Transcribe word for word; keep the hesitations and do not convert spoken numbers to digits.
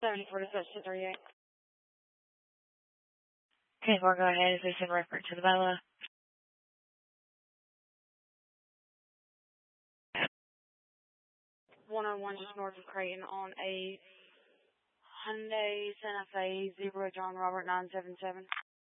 seventy-four to two thirty-eight. Okay, we'll go ahead. Is this in reference to the Bella? one oh one just north of Creighton on a Hyundai Santa Fe Zebra John Robert nine seven seven.